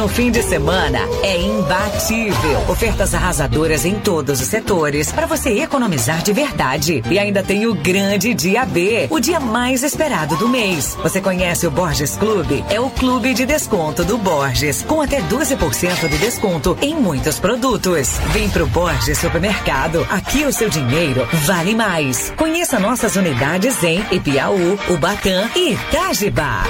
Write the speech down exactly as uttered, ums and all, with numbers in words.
no fim de semana é imbatível. Ofertas arrasadoras em todos os setores para você economizar de verdade. E ainda tem o grande dia B, o dia mais esperado do mês. Você conhece o Borges Clube? É o clube de desconto do Borges, com até doze por cento de desconto em muitos produtos. Vem pro Borges Supermercado. Aqui o seu dinheiro vale mais. Conheça nossas unidades em Ipiaú, Ubatã e Itajibá.